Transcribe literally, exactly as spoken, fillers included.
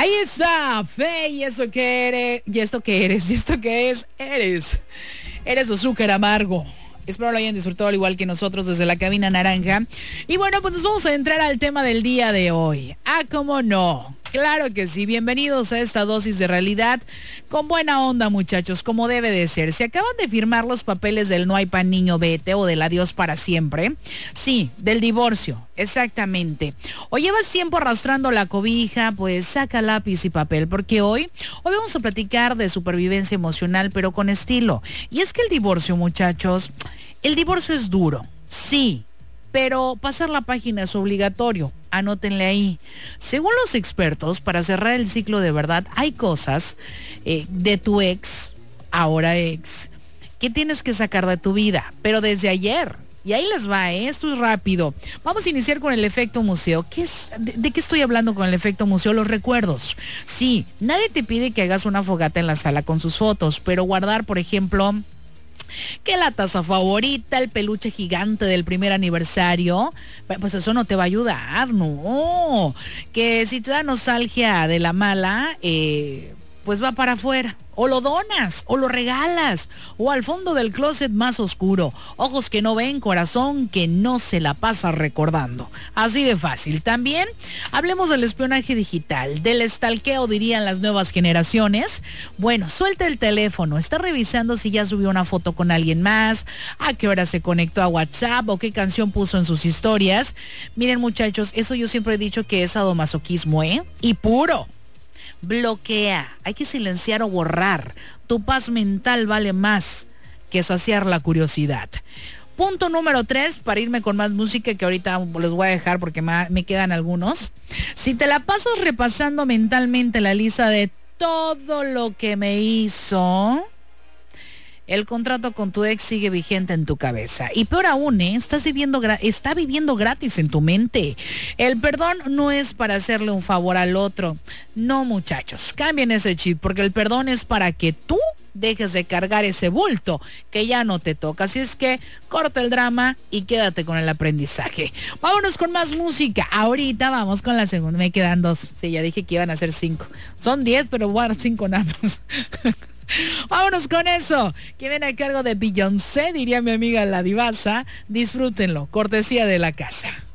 Ahí está, Fe, y eso que eres, y esto que eres, y esto que es, eres, eres azúcar amargo. Espero lo hayan disfrutado al igual que nosotros desde la cabina naranja. Y bueno, pues nos vamos a entrar al tema del día de hoy. Ah, cómo no. Claro que sí, bienvenidos a esta dosis de realidad con buena onda, muchachos, como debe de ser. ¿Se acaban de firmar los papeles del no hay pan niño vete o del adiós para siempre? Sí, del divorcio, exactamente. O llevas tiempo arrastrando la cobija, pues saca lápiz y papel, porque hoy, hoy vamos a platicar de supervivencia emocional, pero con estilo. Y es que el divorcio, muchachos, el divorcio es duro, sí. Pero pasar la página es obligatorio, anótenle ahí. Según los expertos, para cerrar el ciclo de verdad, hay cosas eh, de tu ex, ahora ex, que tienes que sacar de tu vida, pero desde ayer. Y ahí les va, ¿eh? Esto es rápido. Vamos a iniciar con el efecto museo. ¿Qué es? ¿De, ¿De qué estoy hablando con el efecto museo? Los recuerdos. Sí, nadie te pide que hagas una fogata en la sala con sus fotos, pero guardar, por ejemplo, que la taza favorita, el peluche gigante del primer aniversario, pues eso no te va a ayudar, no. Que si te da nostalgia de la mala, eh, pues va para afuera. O lo donas, o lo regalas, o al fondo del closet más oscuro. Ojos que no ven, corazón que no se la pasa recordando. Así de fácil. También hablemos del espionaje digital, del stalkeo, dirían las nuevas generaciones. Bueno, suelta el teléfono, está revisando si ya subió una foto con alguien más, a qué hora se conectó a WhatsApp o qué canción puso en sus historias. Miren, muchachos, eso yo siempre he dicho que es sadomasoquismo, ¿eh? Y puro. Bloquea, hay que silenciar o borrar. Tu paz mental vale más que saciar la curiosidad. Punto número tres, para irme con más música que ahorita les voy a dejar porque me quedan algunos. Si te la pasas repasando mentalmente la lista de todo lo que me hizo, el contrato con tu ex sigue vigente en tu cabeza. Y peor aún, ¿eh? Estás viviendo gra- está viviendo gratis en tu mente. El perdón no es para hacerle un favor al otro. No, muchachos, cambien ese chip, porque el perdón es para que tú dejes de cargar ese bulto que ya no te toca. Así es que corta el drama y quédate con el aprendizaje. Vámonos con más música. Ahorita vamos con la segunda. Me quedan dos. Sí, ya dije que iban a ser cinco. Son diez, pero voy a dar cinco nada más. Vámonos con eso. Que viene a cargo de Beyoncé, diría mi amiga la divasa. Disfrútenlo, cortesía de la casa.